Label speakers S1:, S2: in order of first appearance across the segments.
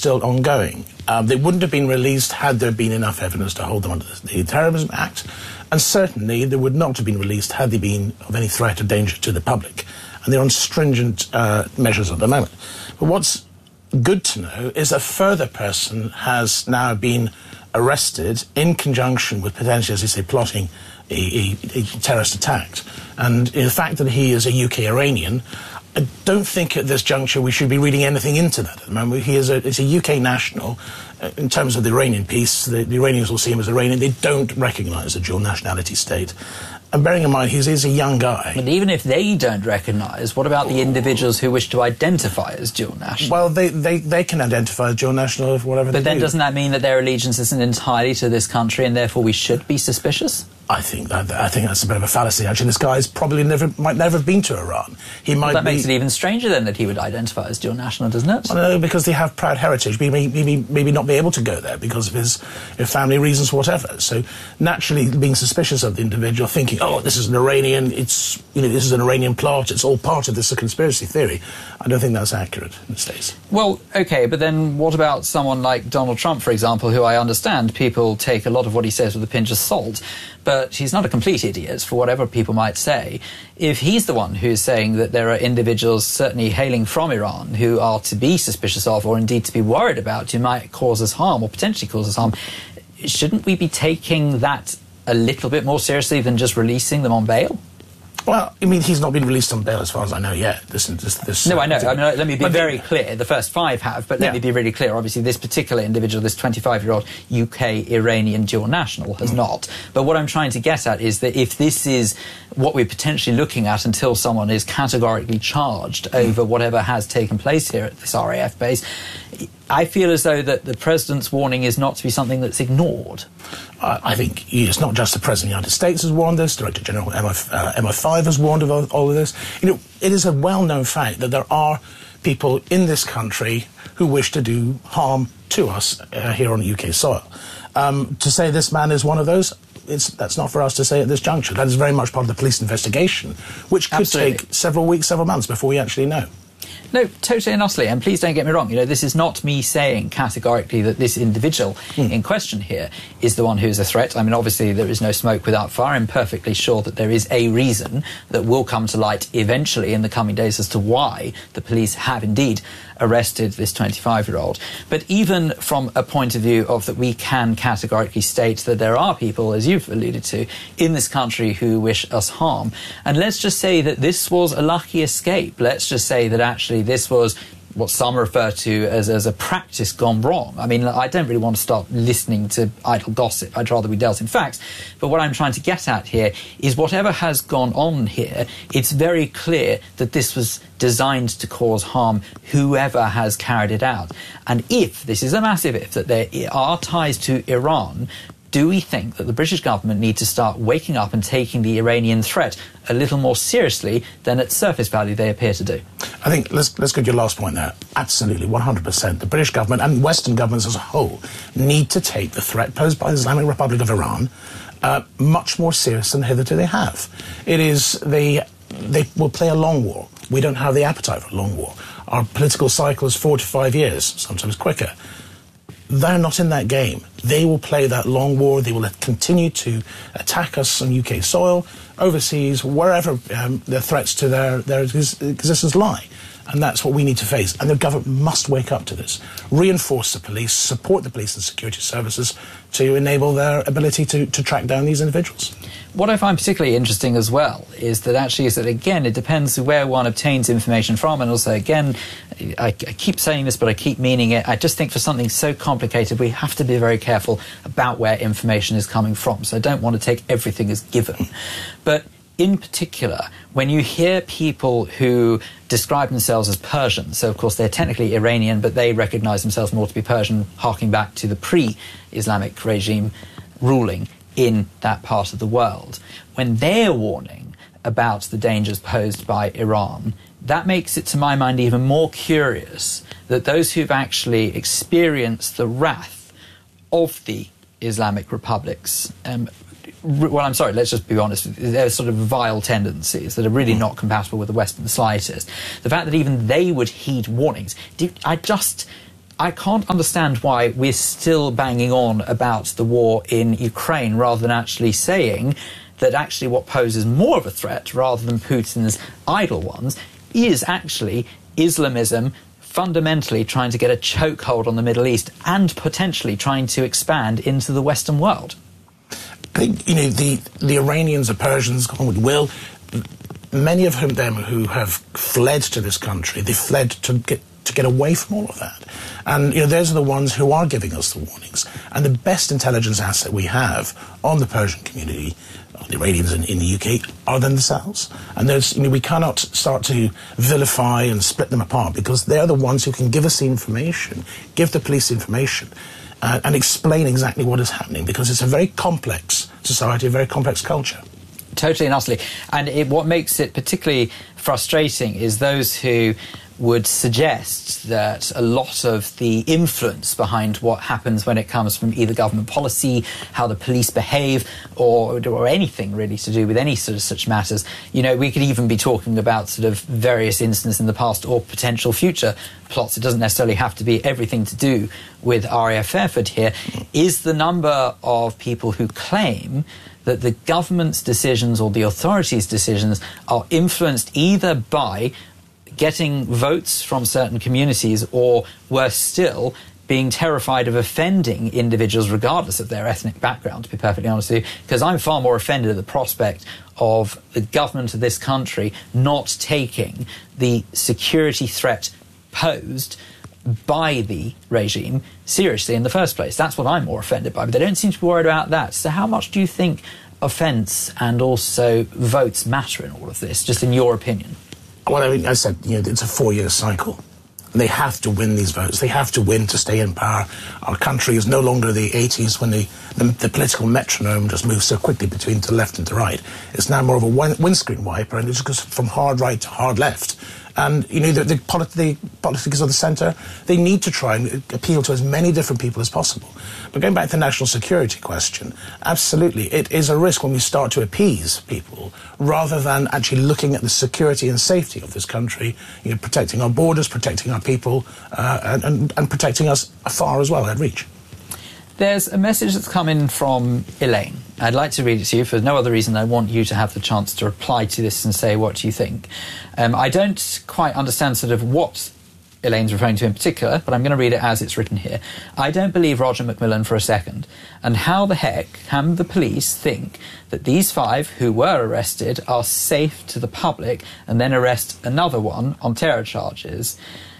S1: still ongoing. They wouldn't have been released had there been enough evidence to hold them under the Terrorism Act, and certainly they would not have been released had they been of any threat or danger to the public. And they're on stringent measures at the moment. But what's good to know is a further person has now been arrested in conjunction with potentially, as you say, plotting a terrorist attack. And the fact that he is a UK Iranian, I don't think at this juncture we should be reading anything into that at the moment. He's a UK national. In terms of the Iranian piece, the Iranians will see him as Iranian. They don't recognise a dual nationality state. And bearing in mind, he's a young guy.
S2: But even if they don't recognise, what about the individuals who wish to identify as dual national?
S1: Well, they can identify as dual national of whatever they do.
S2: But then doesn't that mean that their allegiance isn't entirely to this country and therefore we should be suspicious?
S1: I think that's a bit of a fallacy. Actually, this guy's probably might never have been to Iran.
S2: That makes it even stranger then that he would identify as dual national, doesn't it?
S1: Well, no, because they have proud heritage. Maybe not be able to go there because of his family reasons, whatever. So naturally, being suspicious of the individual, thinking, oh, this is an Iranian. This is an Iranian plot. It's all part of this conspiracy theory. I don't think that's accurate in the States.
S2: Well, OK, but then what about someone like Donald Trump, for example, who I understand people take a lot of what he says with a pinch of salt, but he's not a complete idiot, for whatever people might say. If he's the one who's saying that there are individuals certainly hailing from Iran who are to be suspicious of or indeed to be worried about who might cause us harm or potentially cause us harm, shouldn't we be taking that a little bit more seriously than just releasing them on bail?
S1: Well, I mean, he's not been released on bail as far as I know yet.
S2: No, I know. I mean, let me be very clear. The first 5 have, but let me be really clear. Obviously, this particular individual, this 25-year-old UK Iranian dual national, has not. But what I'm trying to get at is that if this is what we're potentially looking at until someone is categorically charged over whatever has taken place here at this RAF base, I feel as though that the President's warning is not to be something that's ignored.
S1: I think it's not just the President of the United States has warned this. Director General MI5 has warned of all of this. It is a well-known fact that there are people in this country who wish to do harm to us here on UK soil. To say this man is one of those, that's not for us to say at this juncture. That is very much part of the police investigation, which could take several weeks, several months before we actually know.
S2: No, totally and utterly. And please don't get me wrong. This is not me saying categorically that this individual in question here is the one who is a threat. I mean, obviously, there is no smoke without fire. I'm perfectly sure that there is a reason that will come to light eventually in the coming days as to why the police have indeed arrested this 25-year-old. But even from a point of view of that we can categorically state that there are people, as you've alluded to, in this country who wish us harm. And let's just say that this was a lucky escape. Let's just say that actually this was what some refer to as a practice gone wrong. I mean, I don't really want to start listening to idle gossip. I'd rather we dealt in facts. But what I'm trying to get at here is whatever has gone on here, it's very clear that this was designed to cause harm, whoever has carried it out. And if, this is a massive if, that there are ties to Iran, do we think that the British government need to start waking up and taking the Iranian threat a little more seriously than at surface value they appear to do?
S1: I think, let's go to your last point there. Absolutely, 100%. The British government and Western governments as a whole need to take the threat posed by the Islamic Republic of Iran much more serious than hitherto they have. It is, they will play a long war. We don't have the appetite for a long war. Our political cycle is 4 to 5 years, sometimes quicker. They're not in that game. They will play that long war. They will continue to attack us on UK soil, overseas, wherever their threats to their existence lie. And that's what we need to face. And the government must wake up to this. Reinforce the police, support the police and security services to enable their ability to track down these individuals.
S2: What I find particularly interesting as well is that again, it depends where one obtains information from. And also, again, I keep saying this, but I keep meaning it. I just think for something so complicated, we have to be very careful about where information is coming from. So I don't want to take everything as given. But in particular, when you hear people who describe themselves as Persian, so of course they're technically Iranian, but they recognise themselves more to be Persian, harking back to the pre-Islamic regime ruling in that part of the world, when they're warning about the dangers posed by Iran, that makes it, to my mind, even more curious that those who've actually experienced the wrath of the Islamic republics, well, I'm sorry, let's just be honest, there are sort of vile tendencies that are really not compatible with the West in the slightest. The fact that even they would heed warnings, I can't understand why we're still banging on about the war in Ukraine rather than actually saying that actually what poses more of a threat, rather than Putin's idle ones, is actually Islamism fundamentally trying to get a chokehold on the Middle East and potentially trying to expand into the Western world.
S1: I think, the Iranians, the Persians, will, many of them who have fled to this country, they fled to get away from all of that. And, those are the ones who are giving us the warnings. And the best intelligence asset we have on the Persian community, the Iranians in the UK, are themselves. And we cannot start to vilify and split them apart, because they're the ones who can give us the information, give the police the information, and explain exactly what is happening, because it's a very complex society, a very complex culture.
S2: Totally and utterly. And what makes it particularly frustrating is those who would suggest that a lot of the influence behind what happens when it comes from either government policy, how the police behave, or anything really to do with any sort of such matters. We could even be talking about sort of various incidents in the past or potential future plots. It doesn't necessarily have to be everything to do with RAF Fairford here. Is the number of people who claim that the government's decisions or the authorities' decisions are influenced either by getting votes from certain communities, or worse still, being terrified of offending individuals regardless of their ethnic background, to be perfectly honest with you, because I'm far more offended at the prospect of the government of this country not taking the security threat posed by the regime seriously in the first place. That's what I'm more offended by, but they don't seem to be worried about that. So how much do you think offence and also votes matter in all of this, just in your opinion?
S1: Well, I said, it's a 4-year cycle. They have to win these votes. They have to win to stay in power. Our country is no longer the 80s when the political metronome just moves so quickly between to left and to right. It's now more of a windscreen wiper, and it just goes from hard right to hard left. And, the politics of the centre, they need to try and appeal to as many different people as possible. But going back to the national security question, absolutely, it is a risk when we start to appease people rather than actually looking at the security and safety of this country, protecting our borders, protecting our people, and protecting us afar as well, at reach.
S2: There's a message that's come in from Elaine. I'd like to read it to you for no other reason. I want you to have the chance to reply to this and say what you think. I don't quite understand sort of what Elaine's referring to in particular, but I'm going to read it as it's written here. I don't believe Roger Macmillan for a second. And how the heck can the police think that these 5 who were arrested are safe to the public and then arrest another one on terror charges?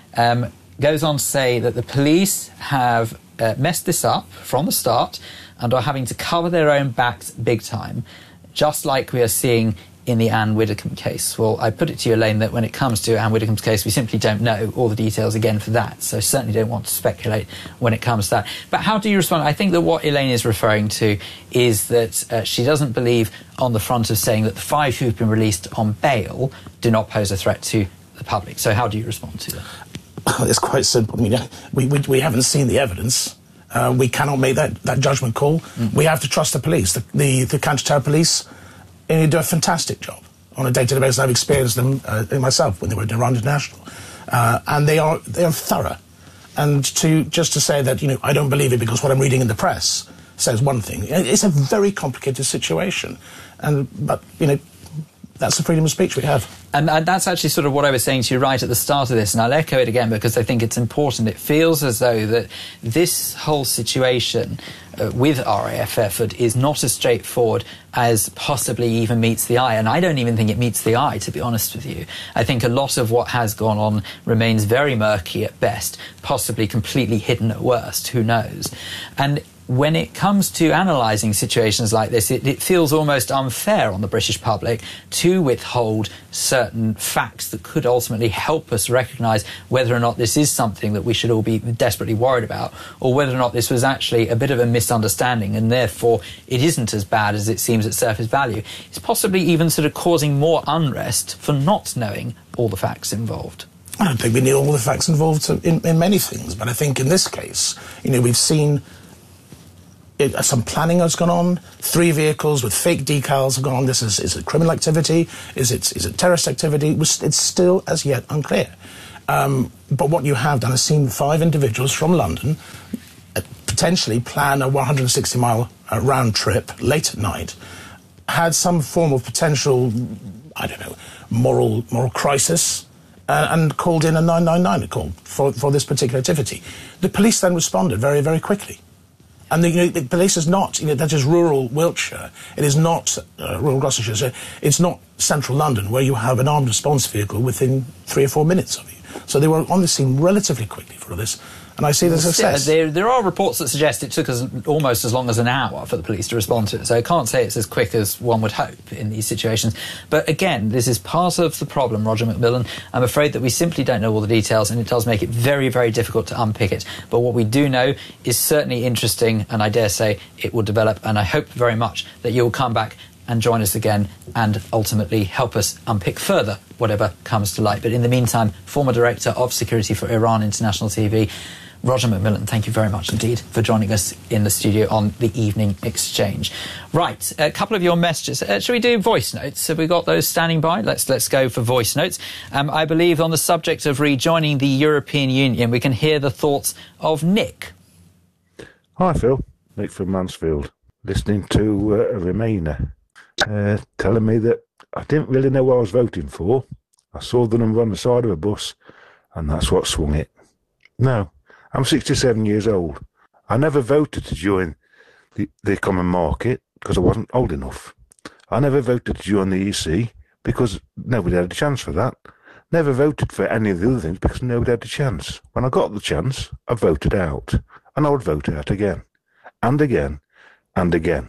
S2: Goes on to say that the police have messed this up from the start and are having to cover their own backs big time, just like we are seeing in the Anne Widdecombe case. Well, I put it to you, Elaine, that when it comes to Anne Widdecombe's case, we simply don't know all the details again for that, so certainly don't want to speculate when it comes to that. But how do you respond? I think that what Elaine is referring to is that she doesn't believe on the front of saying that the 5 who've been released on bail do not pose a threat to the public. So how do you respond to that?
S1: It's quite simple. We haven't seen the evidence. We cannot make that judgment call. We have to trust the police. The counter-terror police, they do a fantastic job on a day-to-day basis. I've experienced them myself when they were in Iran International, and they are thorough. And to say that I don't believe it because what I'm reading in the press says one thing. It's a very complicated situation, but that's the freedom of speech we have.
S2: And that's actually sort of what I was saying to you right at the start of this, and I'll echo it again because I think it's important. It feels as though that this whole situation with RAF Fairford is not as straightforward as possibly even meets the eye, and I don't even think it meets the eye, to be honest with you. I think a lot of what has gone on remains very murky at best, possibly completely hidden at worst, who knows. And when it comes to analysing situations like this, it feels almost unfair on the British public to withhold certain facts that could ultimately help us recognise whether or not this is something that we should all be desperately worried about, or whether or not this was actually a bit of a misunderstanding and therefore it isn't as bad as it seems at surface value. It's possibly even sort of causing more unrest for not knowing all the facts involved.
S1: I don't think we need all the facts involved in many things, but I think in this case, we've seen some planning has gone on. 3 vehicles with fake decals have gone on. Is it criminal activity? Is it terrorist activity? It's still as yet unclear. But what you have done is seen 5 individuals from London potentially plan a 160-mile round trip late at night, had some form of potential, I don't know, moral crisis, and called in a 999 call for this particular activity. The police then responded very, very quickly. And the police is not, that is rural Wiltshire. It is not rural Gloucestershire. So it's not central London, where you have an armed response vehicle within 3 or 4 minutes of you. So they were on the scene relatively quickly for this. And I see the success.
S2: There are reports that suggest it took us almost as long as an hour for the police to respond to it. So I can't say it's as quick as one would hope in these situations. But again, this is part of the problem, Roger Macmillan. I'm afraid that we simply don't know all the details, and it does make it very, very difficult to unpick it. But what we do know is certainly interesting, and I dare say it will develop. And I hope very much that you'll come back and join us again and ultimately help us unpick further whatever comes to light. But in the meantime, former Director of Security for Iran International TV, Roger Macmillan, thank you very much indeed for joining us in the studio on the Evening Exchange. Right, a couple of your messages. Shall we do voice notes? Have we got those standing by? Let's go for voice notes. I believe on the subject of rejoining the European Union, we can hear the thoughts of Nick.
S3: Hi, Phil. Nick from Mansfield. Listening to a Remainer telling me that I didn't really know what I was voting for. I saw the number on the side of a bus, and that's what swung it. No. I'm 67 years old. I never voted to join the common market because I wasn't old enough. I never voted to join the EC because nobody had a chance for that. Never voted for any of the other things because nobody had a chance. When I got the chance, I voted out. And I would vote out again. And again. And again.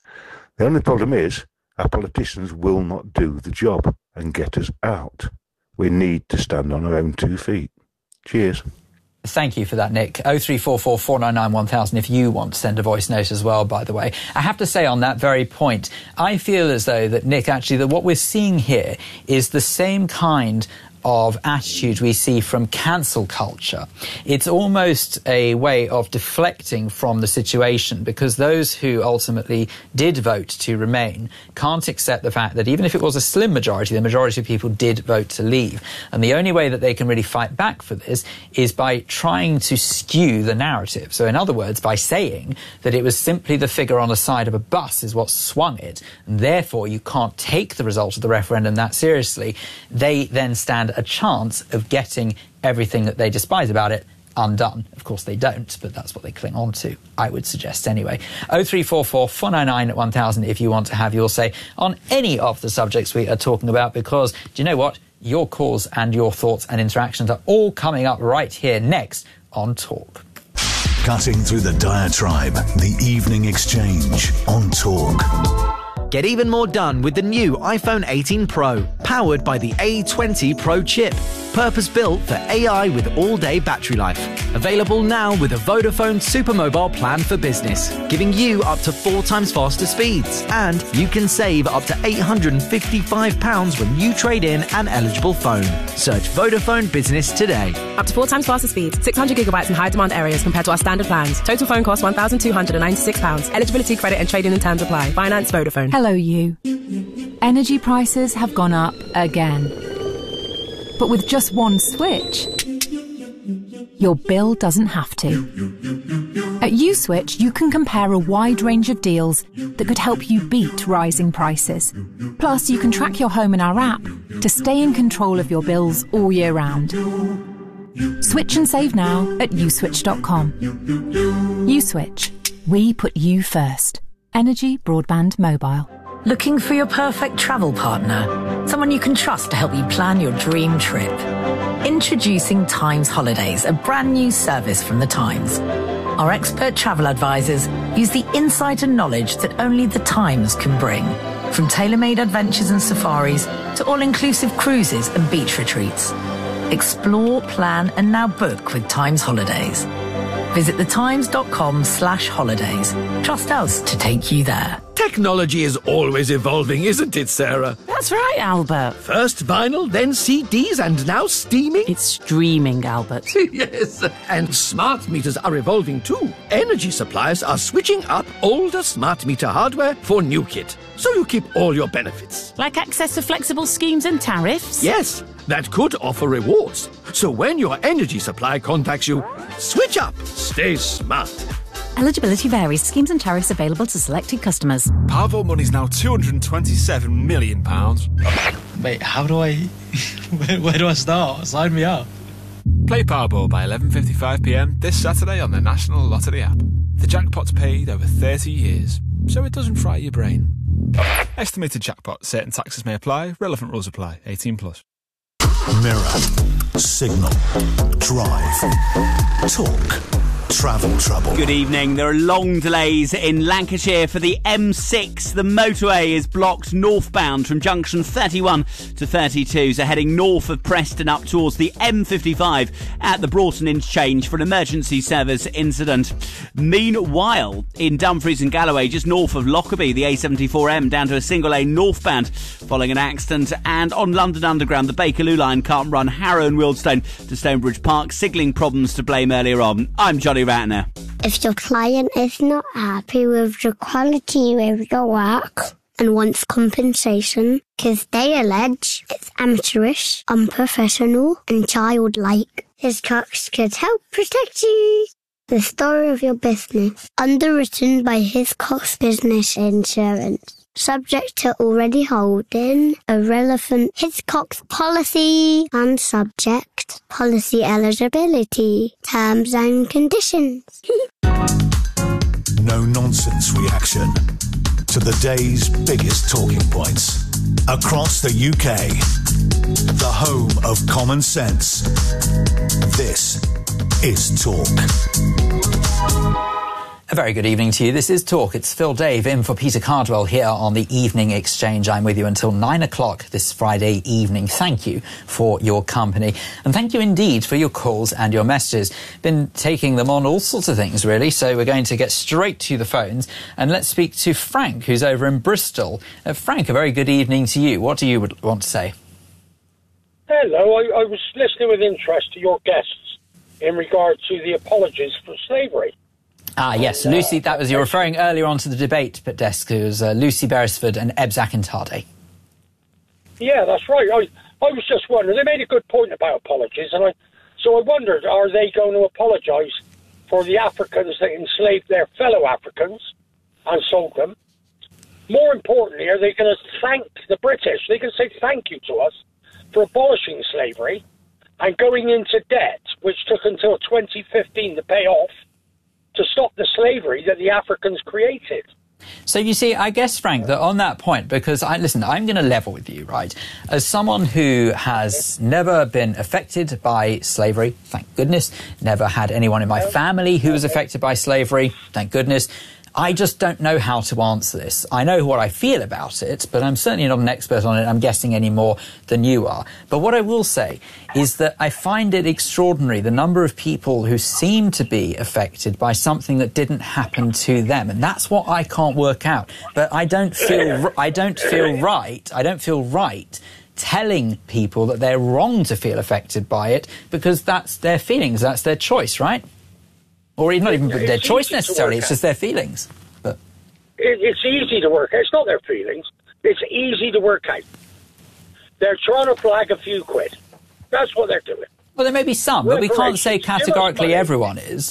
S3: The only problem is our politicians will not do the job and get us out. We need to stand on our own 2 feet. Cheers.
S2: Thank you for that, Nick. 0344 499 1000 if you want to send a voice note as well, by the way. I have to say on that very point, I feel as though that, Nick, actually, that what we're seeing here is the same kind of attitude we see from cancel culture. It's almost a way of deflecting from the situation, because those who ultimately did vote to remain can't accept the fact that even if it was a slim majority, the majority of people did vote to leave. And the only way that they can really fight back for this is by trying to skew the narrative. So in other words, by saying that it was simply the figure on the side of a bus is what swung it, and therefore you can't take the result of the referendum that seriously, they then stand a chance of getting everything that they despise about it undone. Of course they don't, but that's what they cling on to, I would suggest anyway. 0344 499 1000 if you want to have your say on any of the subjects we are talking about, because do you know what? Your calls and your thoughts and interactions are all coming up right here next on Talk.
S4: Cutting through the diatribe, the Evening Exchange on Talk.
S5: Get even more done with the new iPhone 18 Pro, powered by the A20 Pro chip. Purpose-built for AI with all-day battery life. Available now with a Vodafone Supermobile plan for business, giving you up to 4 times faster speeds. And you can save up to £855 when you trade in an eligible phone. Search Vodafone Business today.
S6: Up to 4 times faster speeds, 600 gigabytes in high-demand areas compared to our standard plans. Total phone cost £1,296. Eligibility, credit and trade-in and terms apply. Finance Vodafone.
S7: Hello, you. Energy prices have gone up again. But with just one switch, your bill doesn't have to. At USwitch, you can compare a wide range of deals that could help you beat rising prices. Plus, you can track your home in our app to stay in control of your bills all year round. Switch and save now at uswitch.com. USwitch. We put you first. Energy Broadband Mobile.
S8: Looking for your perfect travel partner? Someone you can trust to help you plan your dream trip? Introducing Times Holidays, a brand new service from the Times. Our expert travel advisors use the insight and knowledge that only the Times can bring. From tailor-made adventures and safaris to all-inclusive cruises and beach retreats. Explore, plan and now book with Times Holidays. Visit thetimes.com/holidays. Trust us to take you there.
S9: Technology is always evolving, isn't it, Sarah?
S10: That's right, Albert.
S9: First vinyl, then CDs, and now steaming?
S10: It's streaming, Albert.
S9: Yes, and smart meters are evolving too. Energy suppliers are switching up older smart meter hardware for new kit, so you keep all your benefits.
S10: Like access to flexible schemes and tariffs?
S9: Yes, that could offer rewards. So when your energy supply contacts you, switch up. Stay smart.
S11: Eligibility varies. Schemes and tariffs available to selected customers.
S12: Powervault money's now £227 million.
S13: Wait, how do I... Where do I start? Sign me up.
S12: Play Powerball by 11:55pm this Saturday on the National Lottery app. The jackpot's paid over 30 years, so it doesn't fry your brain. Estimated jackpot. Certain taxes may apply. Relevant rules apply. 18+.
S4: Mirror, Signal, Drive, Talk, Travel Trouble.
S14: Good evening. There are long delays in Lancashire for the M6. The motorway is blocked northbound from junction 31 to 32, so heading north of Preston up towards the M55 at the Broughton interchange for an emergency service incident. Meanwhile, in Dumfries and Galloway, just north of Lockerbie, the A74M down to a single lane northbound following an accident. And on London Underground, the Bakerloo line can't run Harrow and Wealdstone to Stonebridge Park, signalling problems to blame earlier on. I'm Johnny Ratner.
S15: If your client is not happy with the quality of your work and wants compensation because they allege it's amateurish, unprofessional and childlike, Hiscox could help protect you. The story of your business, underwritten by Hiscox Business Insurance. Subject to already holding a relevant Hiscox policy and subject policy eligibility, terms and conditions.
S4: No nonsense reaction to the day's biggest talking points across the UK. The home of common sense. This is Talk.
S2: A very good evening to you. This is Talk. It's Phil Dave in for Peter Cardwell here on the Evening Exchange. I'm with you until 9 o'clock this Friday evening. Thank you for your company. And thank you indeed for your calls and your messages. Been taking them on all sorts of things, really. So we're going to get straight to the phones. And let's speak to Frank, who's over in Bristol. Frank, a very good evening to you. What do you want to say?
S16: Hello. I was listening with interest to your guests in regard to the apologies for slavery.
S2: Ah, yes, Lucy, that was, you're referring earlier on to the debate desk. It was Lucy Beresford and Ebbs Akintade.
S16: Yeah, that's right. I was just wondering, they made a good point about apologies, and so I wondered, are they going to apologise for the Africans that enslaved their fellow Africans and sold them? More importantly, are they going to thank the British? They can say thank you to us for abolishing slavery and going into debt, which took until 2015 to pay off, to stop the slavery that the Africans created.
S2: So you see, I guess, Frank, that on that point, because I'm going to level with you, right? As someone who has never been affected by slavery, thank goodness, never had anyone in my family who was affected by slavery, thank goodness, I just don't know how to answer this. I know what I feel about it, but I'm certainly not an expert on it, I'm guessing, any more than you are. But what I will say is that I find it extraordinary, the number of people who seem to be affected by something that didn't happen to them. And that's what I can't work out. But I don't feel right telling people that they're wrong to feel affected by it, because that's their feelings, that's their choice, right? Or not even their choice necessarily, it's just their feelings. But
S16: it's easy to work out. It's not their feelings. It's easy to work out. They're trying to flag a few quid. That's what they're doing.
S2: Well, there may be some, but we can't say categorically everyone is.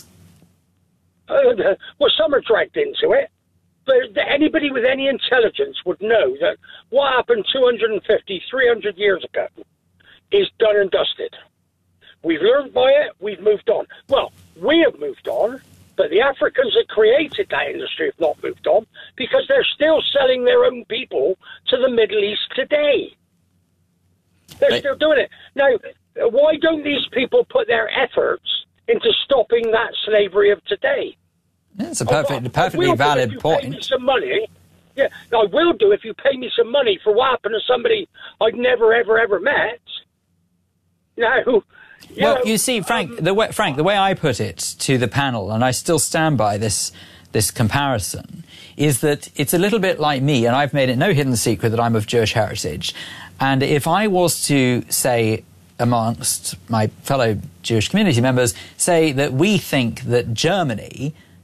S16: Well, some are dragged into it. But anybody with any intelligence would know that what happened 250, 300 years ago is done and dusted. We've learned by it, we've moved on. Well, we have moved on, but the Africans that created that industry have not moved on because they're still selling their own people to the Middle East today. They're still doing it. Now, why don't these people put their efforts into stopping that slavery of today?
S2: It's a perfectly valid point.
S16: Pay me some money. Yeah, I will do if you pay me some money for what happened to somebody I'd never, ever, ever met. Now...
S2: You see, Frank, the way I put it to the panel, and I still stand by this comparison, is that it's a little bit like me, and I've made it no hidden secret that I'm of Jewish heritage. And if I was to say amongst my fellow Jewish community members, say that we think that Germany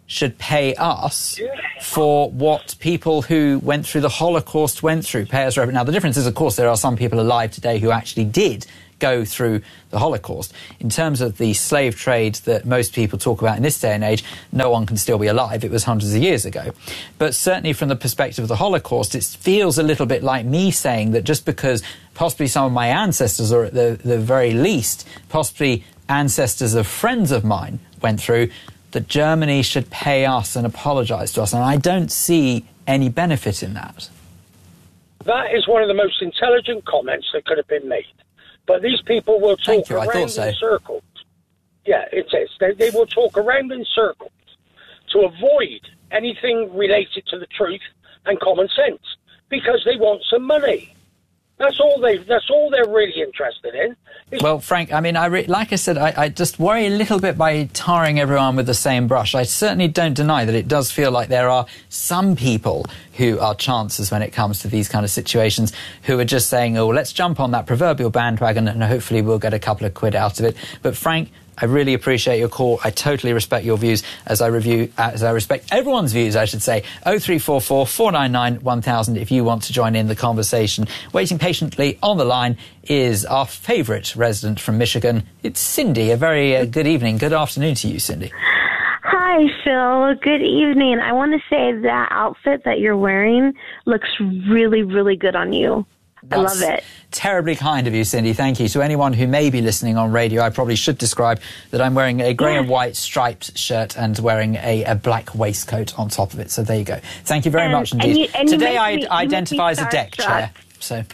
S2: should pay us for what people who went through the Holocaust went through. Pay us. Now, the difference is, of course, there are some people alive today who actually did go through the Holocaust. In terms of the slave trade that most people talk about in this day and age, no one can still be alive. It was hundreds of years ago. But certainly from the perspective of the Holocaust, it feels a little bit like me saying that just because possibly some of my ancestors, or at the very least, possibly ancestors of friends of mine went through, that Germany should pay us and apologise to us. And I don't see any benefit in that.
S16: That is one of the most intelligent comments that could have been made. But these people will talk around in circles. Yeah, it is. They will talk around in circles to avoid anything related to the truth and common sense because they want some money. That's all they're really interested in.
S2: Well, Frank, I mean, like I said, I just worry a little bit by tarring everyone with the same brush. I certainly don't deny that it does feel like there are some people who are chancers when it comes to these kind of situations, who are just saying, oh, let's jump on that proverbial bandwagon and hopefully we'll get a couple of quid out of it. But Frank, I really appreciate your call. I totally respect your views, as I respect everyone's views, I should say. 0344 499 1000 if you want to join in the conversation. Waiting patiently on the line is our favourite resident from Michigan. It's Cindy. A very good evening. Good afternoon to you, Cindy.
S17: Hi, Phil. Good evening. I want to say that outfit that you're wearing looks really, really good on you. I love it.
S2: Terribly kind of you, Cindy. Thank you. To anyone who may be listening on radio, I probably should describe that I'm wearing a grey and white striped shirt and wearing a black waistcoat on top of it. So there you go. Thank you very much indeed. Today I identify as a deck chair. So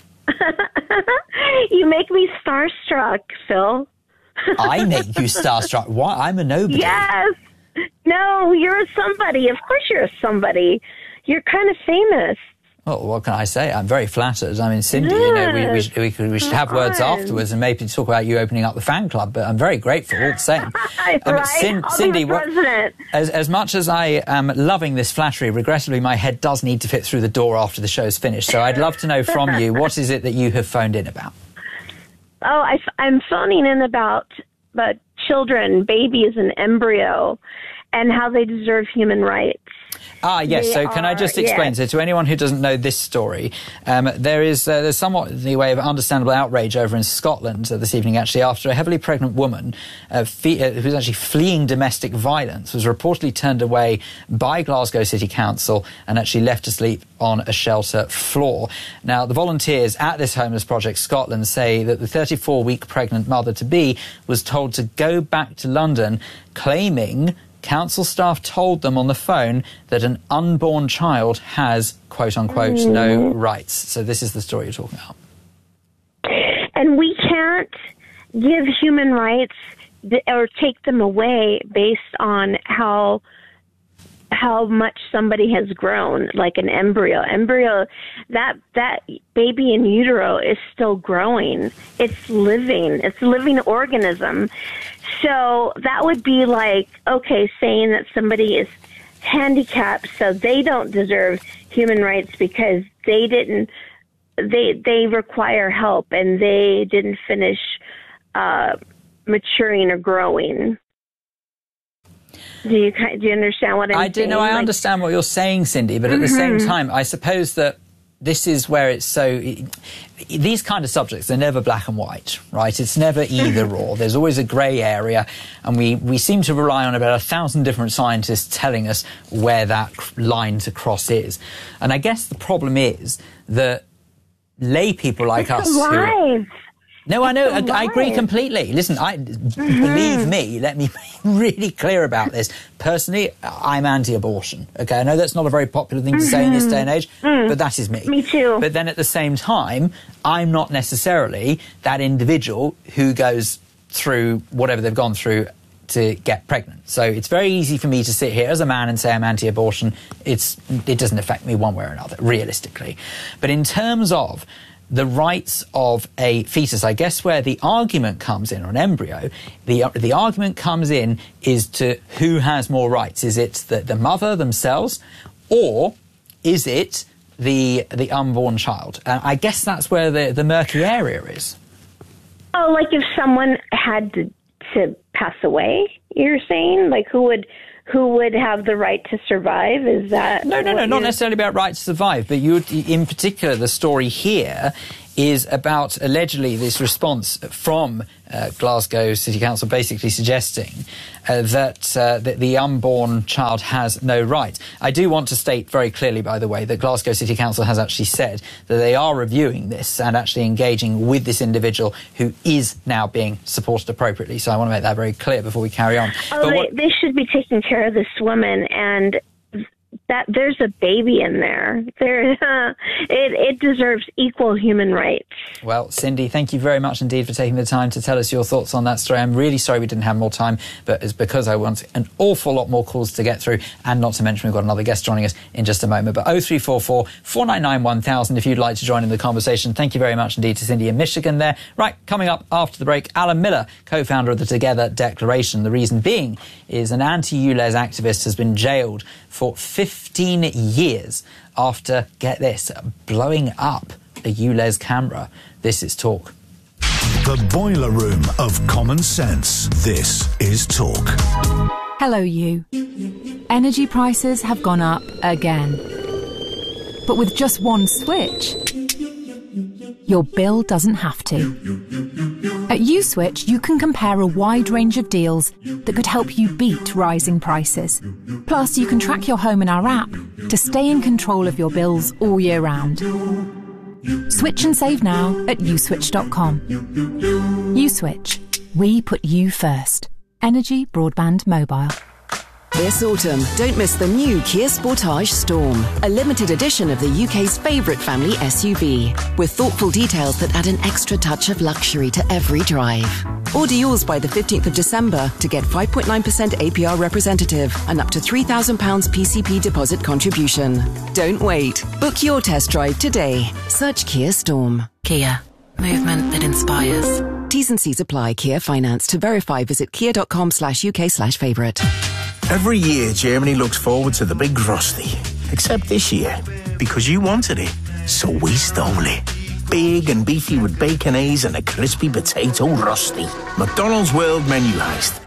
S17: you make me starstruck, Phil.
S2: I make you starstruck? Why? I'm a nobody.
S17: Yes. No, you're a somebody. Of course you're a somebody. You're kind of famous.
S2: Well, what can I say? I'm very flattered. I mean, Cindy, you know, we should have words afterwards and maybe talk about you opening up the fan club, but I'm very grateful all the same. Cindy, as much as I am loving this flattery, regrettably, my head does need to fit through the door after the show's finished. So I'd love to know from you, what is it that you have phoned in about?
S17: Oh, I'm phoning in about children, babies, and embryo, and how they deserve human rights.
S2: Ah, yes. So can I just explain? So to anyone who doesn't know this story, there's somewhat the way of understandable outrage over in Scotland this evening, actually, after a heavily pregnant woman who was actually fleeing domestic violence was reportedly turned away by Glasgow City Council and actually left to sleep on a shelter floor. Now, the volunteers at this Homeless Project Scotland say that the 34-week pregnant mother-to-be was told to go back to London, claiming council staff told them on the phone that an unborn child has, quote-unquote, no rights. So this is the story you're talking about.
S17: And we can't give human rights or take them away based on how much somebody has grown, like an embryo. That baby in utero is still growing. It's living. It's a living organism. So that would be like, okay, saying that somebody is handicapped, so they don't deserve human rights because they require help and they didn't finish maturing or growing. Do you understand what I'm saying?
S2: I do know. I understand what you're saying, Cindy, but at the same time, I suppose that this is where it's so... These kind of subjects are never black and white, right? It's never either or. There's always a grey area, and we seem to rely on about 1,000 different scientists telling us where that line to cross is. And I guess the problem is that lay people like us... No, I know. I agree completely. Listen, believe me, let me be really clear about this. Personally, I'm anti-abortion. Okay, I know that's not a very popular thing to say in this day and age, but that is me.
S17: Me too.
S2: But then at the same time, I'm not necessarily that individual who goes through whatever they've gone through to get pregnant. So it's very easy for me to sit here as a man and say I'm anti-abortion. It doesn't affect me one way or another, realistically. But in terms of the rights of a fetus, I guess where the argument comes in, or an embryo, the argument comes in is to who has more rights. Is it the mother themselves, or is it the unborn child? I guess that's where the murky area is.
S17: Oh, like if someone had to pass away, you're saying? Like who would who would have the right to survive? Is that
S2: No, not necessarily about right to survive, but in particular, the story here is about allegedly this response from Glasgow City Council basically suggesting that the unborn child has no right. I do want to state very clearly, by the way, that Glasgow City Council has actually said that they are reviewing this and actually engaging with this individual who is now being supported appropriately. So I want to make that very clear before we carry on.
S17: They should be taking care of this woman, and that there's a baby in there. It deserves equal human rights.
S2: Well, Cindy, thank you very much indeed for taking the time to tell us your thoughts on that story. I'm really sorry we didn't have more time, but it's because I want an awful lot more calls to get through, and not to mention we've got another guest joining us in just a moment. But 0344 499 1000 if you'd like to join in the conversation. Thank you very much indeed to Cindy in Michigan there. Right, coming up after the break, Alan Miller, co-founder of the Together Declaration. The reason being is an anti-ULEZ activist has been jailed for 15 years after, get this, blowing up a ULEZ camera. This is Talk.
S4: The boiler room of common sense. This is Talk.
S7: Hello, you. Energy prices have gone up again. But with just one switch, your bill doesn't have to. At USwitch, you can compare a wide range of deals that could help you beat rising prices. Plus, you can track your home in our app to stay in control of your bills all year round. Switch and save now at uswitch.com. USwitch. We put you first. Energy, broadband, mobile.
S18: This autumn, don't miss the new Kia Sportage Storm, a limited edition of the UK's favourite family SUV, with thoughtful details that add an extra touch of luxury to every drive. Order yours by the 15th of December to get 5.9% APR representative and up to £3,000 PCP deposit contribution. Don't wait. Book your test drive today. Search Kia Storm.
S11: Kia. Movement that inspires.
S18: T's and C's apply. Kia Finance. To verify, visit kia.com/UK/favourite.
S19: Every year, Germany looks forward to the big Frosty. Except this year, because you wanted it, so we stole it. Big and beefy with baconaise and a crispy potato Rusty. McDonald's World Menu Heist.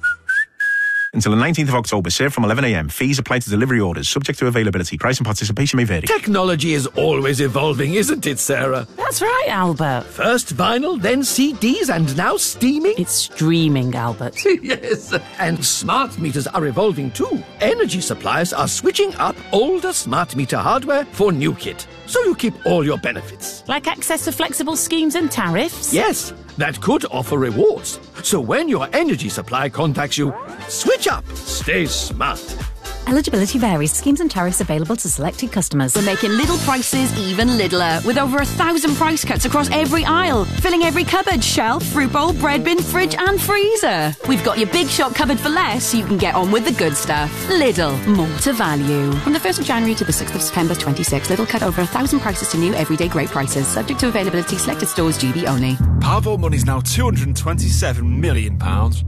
S20: Until the 19th of October, served from 11 a.m. Fees apply to delivery orders, subject to availability. Price and participation may vary.
S9: Technology is always evolving, isn't it, Sarah?
S10: That's right, Albert.
S9: First vinyl, then CDs, and now streaming.
S10: It's streaming, Albert.
S9: Yes, and smart meters are evolving too. Energy suppliers are switching up older smart meter hardware for new kit, so you keep all your benefits.
S10: Like access to flexible schemes and tariffs?
S9: Yes, that could offer rewards. So when your energy supply contacts you, switch up. Stay smart.
S11: Eligibility varies. Schemes and tariffs available to selected customers.
S21: We're making little prices even littler, with over 1,000 price cuts across every aisle, filling every cupboard, shelf, fruit bowl, bread bin, fridge and freezer. We've got your big shop covered for less, so you can get on with the good stuff. Lidl, more to value. From the 1st of January to the 6th of September 26, Lidl cut over 1,000 prices to new everyday great prices, subject to availability, selected stores, GB only.
S12: Powerball money's now £227 million.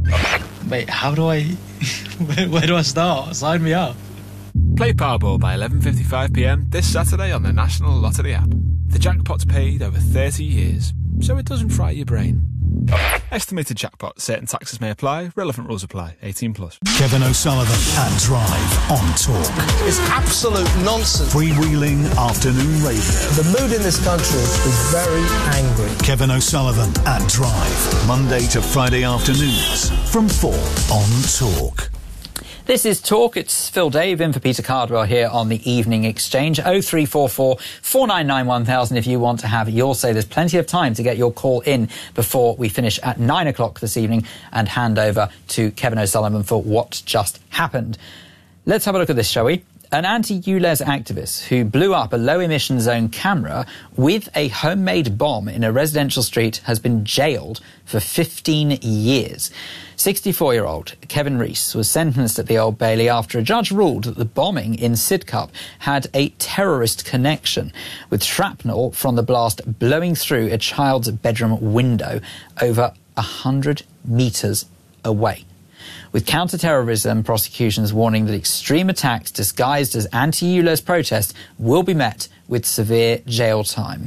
S13: Wait, how do I... where do I start? Sign me up.
S12: Play Powerball by 11:55pm this Saturday on the National Lottery app. The jackpot's paid over 30 years, so it doesn't fry your brain. Estimated jackpot. Certain taxes may apply. Relevant rules apply. 18+.
S4: Kevin O'Sullivan at Drive on Talk.
S22: It's absolute nonsense.
S4: Freewheeling afternoon radio.
S22: The mood in this country is very angry.
S4: Kevin O'Sullivan at Drive. Monday to Friday afternoons from 4 on Talk.
S2: This is Talk. It's Phil Dave in for Peter Cardwell here on the Evening Exchange. 0344 499 1000 if you want to have your say. There's plenty of time to get your call in before we finish at 9 o'clock this evening and hand over to Kevin O'Sullivan for what just happened. Let's have a look at this, shall we? An anti-ULEZ activist who blew up a low-emission zone camera with a homemade bomb in a residential street has been jailed for 15 years. 64-year-old Kevin Rees was sentenced at the Old Bailey after a judge ruled that the bombing in Sidcup had a terrorist connection, with shrapnel from the blast blowing through a child's bedroom window over 100 metres away. With counter-terrorism prosecutions warning that extreme attacks disguised as anti-ULEZ protests will be met with severe jail time.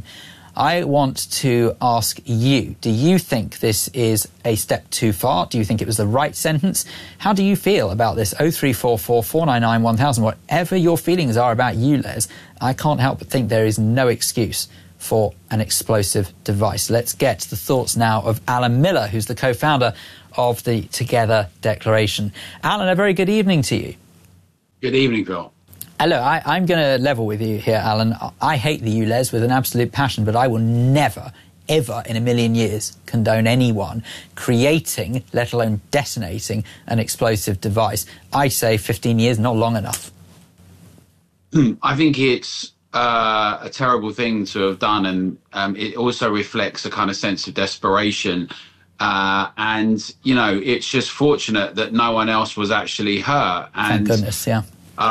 S2: I want to ask you, do you think this is a step too far? Do you think it was the right sentence? How do you feel about this? 0344 499 1000. Whatever your feelings are about ULEZ, I can't help but think there is no excuse for an explosive device. Let's get the thoughts now of Alan Miller, who's the co-founder of the Together Declaration. Alan, a very good evening to you.
S1: Good evening, Phil.
S2: Hello, I'm going to level with you here, Alan. I hate the ULEZ with an absolute passion, but I will never, ever in a million years condone anyone creating, let alone detonating, an explosive device. I say 15 years, not long enough.
S1: I think it's a terrible thing to have done, and it also reflects a kind of sense of desperation. And, you know, it's just fortunate that no one else was actually hurt. And,
S2: thank goodness, yeah.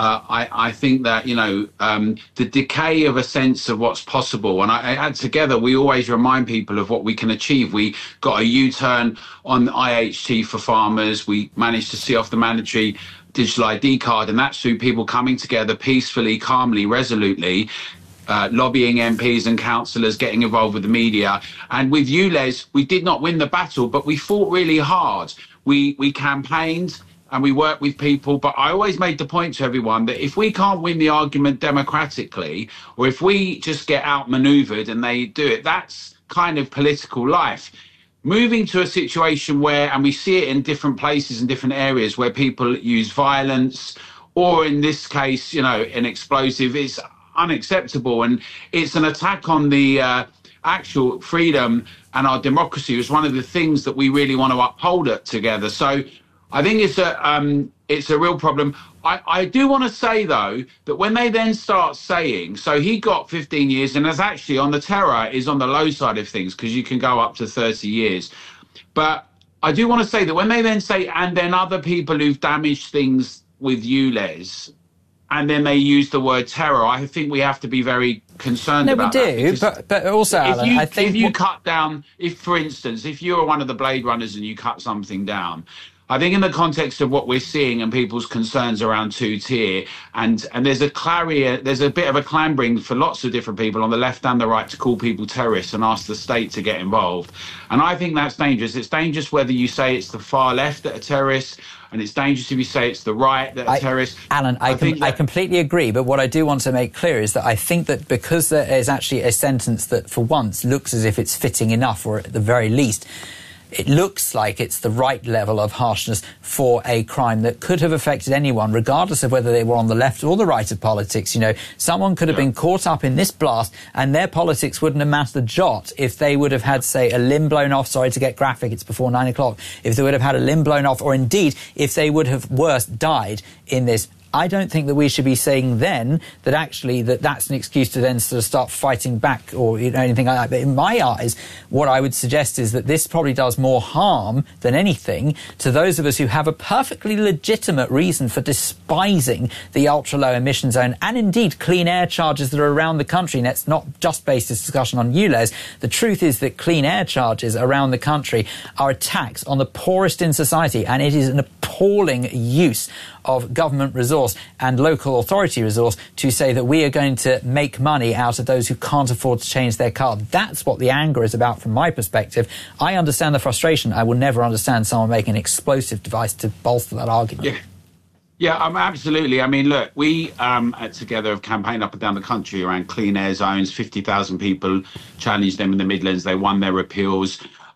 S1: I think that, you know, the decay of a sense of what's possible, and at Together, we always remind people of what we can achieve. We got a U-turn on IHT for farmers. We managed to see off the mandatory digital ID card, and that's through people coming together peacefully, calmly, resolutely, lobbying MPs and councillors, getting involved with the media. And with ULEZ, we did not win the battle, but we fought really hard. We campaigned and we worked with people, but I always made the point to everyone that if we can't win the argument democratically, or if we just get outmaneuvered and they do it, that's kind of political life. Moving to a situation where, and we see it in different places and different areas, where people use violence, or in this case, you know, an explosive, is unacceptable. And it's an attack on the actual freedom and our democracy. Is one of the things that we really want to uphold it Together. So I think it's a real problem. I do want to say, though, that when they then start saying, so he got 15 years, and as actually on the terror is on the low side of things, because you can go up to 30 years. But I do want to say that when they then say, and then other people who've damaged things with ULEZ, and then they use the word terror, I think we have to be very concerned about that.
S2: No, we do, but also, Alan, I think...
S1: If you cut down, for instance, if you're one of the Blade Runners and you cut something down, I think in the context of what we're seeing and people's concerns around two-tier, and there's a bit of a clambering for lots of different people on the left and the right to call people terrorists and ask the state to get involved. And I think that's dangerous. It's dangerous whether you say it's the far left that are terrorists, and it's dangerous if you say it's the right that are terrorists.
S2: Alan, I completely agree, but what I do want to make clear is that I think that because there is actually a sentence that for once looks as if it's fitting enough, or at the very least it looks like it's the right level of harshness for a crime that could have affected anyone, regardless of whether they were on the left or the right of politics. You know, someone could have been caught up in this blast and their politics wouldn't have mattered a jot if they would have had, say, a limb blown off. Sorry to get graphic, it's before 9 o'clock. If they would have had a limb blown off, or indeed if they would have, worse, died in this. I don't think that we should be saying then that actually that's an excuse to then sort of start fighting back or anything like that. But in my eyes, what I would suggest is that this probably does more harm than anything to those of us who have a perfectly legitimate reason for despising the ultra-low emission zone and indeed clean air charges that are around the country. And it's not just based this discussion on ULEZ. The truth is that clean air charges around the country are attacks on the poorest in society, and it is an appalling use of government resource and local authority resource to say that we are going to make money out of those who can't afford to change their car. That's what the anger is about from my perspective. I understand the frustration. I will never understand someone making an explosive device to bolster that argument.
S1: Yeah, absolutely. I mean, look, we at Together have campaigned up and down the country around clean air zones. 50,000 people challenged them in the Midlands. They won their appeals.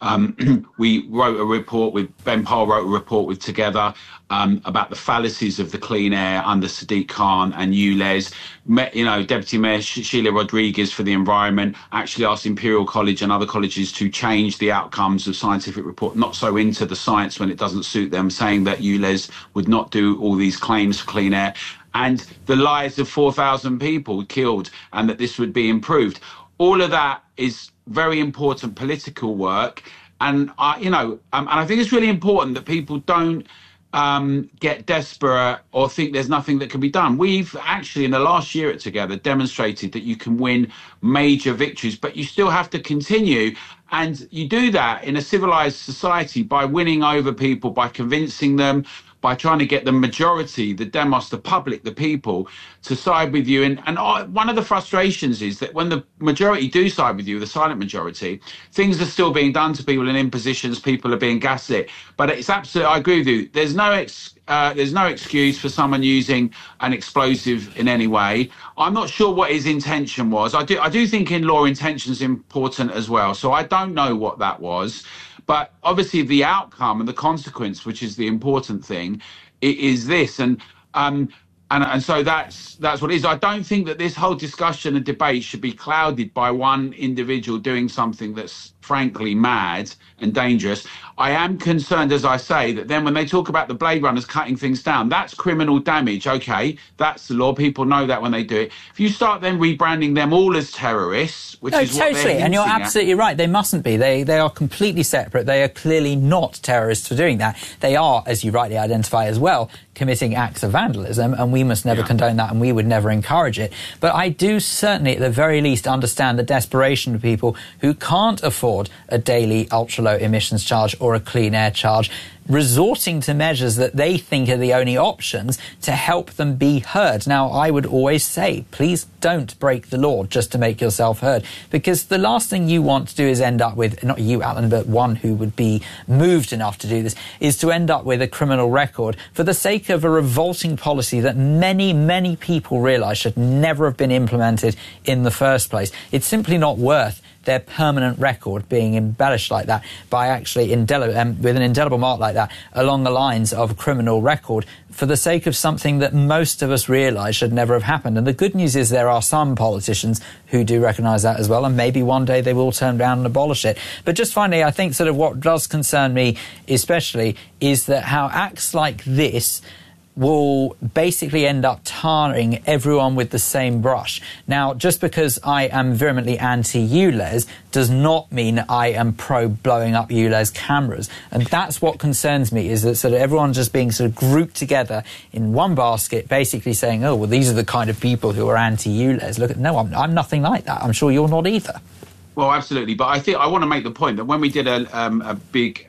S1: We wrote a report with Ben Powell, wrote a report with Together about the fallacies of the clean air under Sadiq Khan and ULEZ. You know, Deputy Mayor Sheila Rodriguez for the environment actually asked Imperial College and other colleges to change the outcomes of scientific report, not so into the science when it doesn't suit them, saying that ULEZ would not do all these claims for clean air, and the lives of 4,000 people killed, and that this would be improved. All of that is very important political work, and and I think it's really important that people don't get desperate or think there's nothing that can be done. We've actually in the last year at Together demonstrated that you can win major victories, but you still have to continue, and you do that in a civilized society by winning over people, by convincing them, by trying to get the majority, the demos, the public, the people, to side with you. And one of the frustrations is that when the majority do side with you, the silent majority, things are still being done to people in impositions, people are being gaslit. But it's absolutely, I agree with you, there's no excuse for someone using an explosive in any way. I'm not sure what his intention was. I do think in law intention is important as well. So I don't know what that was. But obviously the outcome and the consequence, which is the important thing, is this. And so that's what it is. I don't think that this whole discussion and debate should be clouded by one individual doing something that's frankly mad and dangerous. I am concerned, as I say, that then when they talk about the Blade Runners cutting things down, that's criminal damage. OK, that's the law. People know that when they do it. If you start then rebranding them all as terrorists, which is what
S2: totally, and you're absolutely right. They mustn't be. They are completely separate. They are clearly not terrorists for doing that. They are, as you rightly identify as well, committing acts of vandalism, and we must never condone that, and we would never encourage it. But I do certainly, at the very least, understand the desperation of people who can't afford a daily ultra-low emissions charge or a clean air charge, resorting to measures that they think are the only options to help them be heard. Now, I would always say, please don't break the law just to make yourself heard, because the last thing you want to do is end up with, not you, Alan, but one who would be moved enough to do this, is to end up with a criminal record for the sake of a revolting policy that many, many people realise should never have been implemented in the first place. It's simply not worth their permanent record being embellished like that by actually with an indelible mark like that along the lines of a criminal record for the sake of something that most of us realise should never have happened. And the good news is there are some politicians who do recognise that as well, and maybe one day they will turn around and abolish it. But just finally, I think sort of what does concern me especially is that how acts like this will basically end up tarring everyone with the same brush. Now, just because I am vehemently anti-ULEZ does not mean I am pro blowing up ULEZ cameras. And that's what concerns me, is that sort of everyone just being sort of grouped together in one basket, basically saying, oh, well, these are the kind of people who are anti-ULEZ. Look, no, I'm nothing like that. I'm sure you're not either.
S1: Well, absolutely. But I think I want to make the point that when we did a big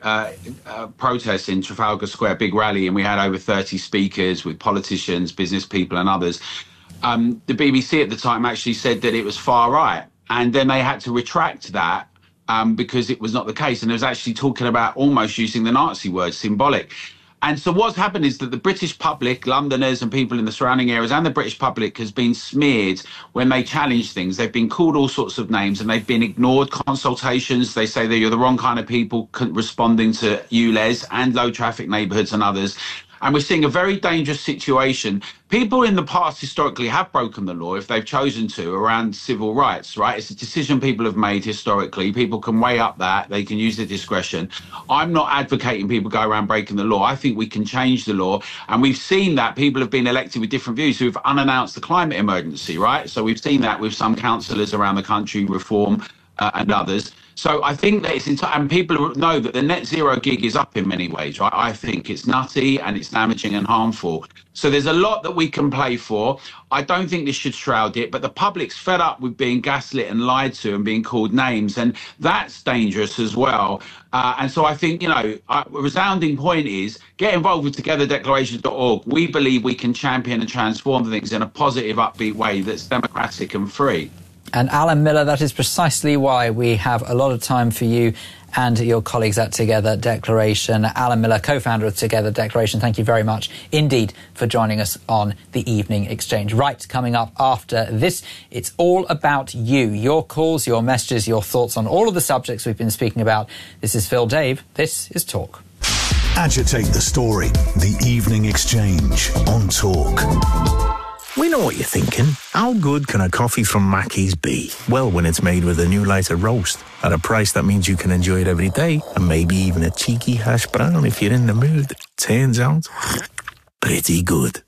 S1: protest in Trafalgar Square, big rally, and we had over 30 speakers with politicians, business people and others, the BBC at the time actually said that it was far right. And then they had to retract that because it was not the case. And it was actually talking about almost using the Nazi word, symbolic. And so what's happened is that the British public, Londoners and people in the surrounding areas, and the British public has been smeared when they challenge things. They've been called all sorts of names and they've been ignored consultations. They say that you're the wrong kind of people responding to ULEZ and low traffic neighbourhoods and others. And we're seeing a very dangerous situation. People in the past historically have broken the law if they've chosen to around civil rights, right? It's a decision people have made historically. People can weigh up that. They can use their discretion. I'm not advocating people go around breaking the law. I think we can change the law. And we've seen that people have been elected with different views who've unannounced the climate emergency, right? So we've seen that with some councillors around the country, Reform and others. So I think that it's and people know that the net zero gig is up in many ways, right? I think it's nutty and it's damaging and harmful. So there's a lot that we can play for. I don't think this should shroud it, but the public's fed up with being gaslit and lied to and being called names, and that's dangerous as well. And so I think, a resounding point is get involved with togetherdeclarations.org. We believe we can champion and transform things in a positive, upbeat way that's democratic and free.
S2: And Alan Miller, that is precisely why we have a lot of time for you and your colleagues at Together Declaration. Alan Miller, co-founder of Together Declaration, thank you very much indeed for joining us on the Evening Exchange. Right, coming up after this, it's all about you, your calls, your messages, your thoughts on all of the subjects we've been speaking about. This is Phil Dave. This is Talk.
S4: Agitate the story. The Evening Exchange on Talk.
S19: We know what you're thinking. How good can a coffee from Mackey's be? Well, when it's made with a new lighter roast at a price that means you can enjoy it every day, and maybe even a cheeky hash brown if you're in the mood. Turns out, pretty good.